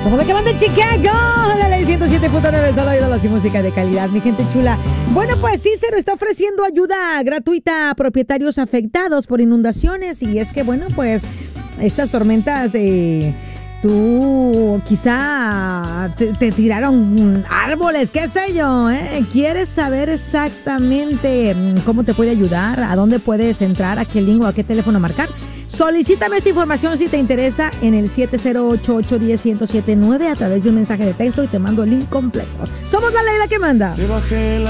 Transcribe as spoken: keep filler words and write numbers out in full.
Somos la que manda en Chicago, la ley ciento siete punto nueve, solo ídolos y música de calidad, mi gente chula. Bueno, pues Cícero está ofreciendo ayuda gratuita a propietarios afectados por inundaciones. Y es que, bueno, pues estas tormentas, eh, tú quizá te, te tiraron árboles, qué sé yo, ¿eh? ¿Quieres saber exactamente cómo te puede ayudar? ¿A dónde puedes entrar? ¿A qué link o a qué teléfono marcar? Solicítame esta información si te interesa en el siete cero ocho, ocho uno cero, uno cero siete nueve a través de un mensaje de texto y te mando el link completo. Somos la ley la que manda.